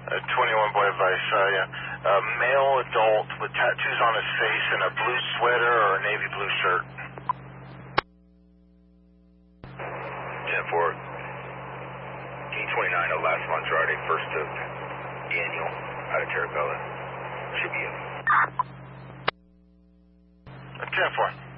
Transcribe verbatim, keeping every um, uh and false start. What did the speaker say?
Uh, twenty-one Boy Visalia. Uh, male adult with tattoos on his face and a blue sweater or a navy blue shirt. ten four. King twenty-nine of last Montrarde, first of Daniel, out of Terrabella. Should be in. ten four.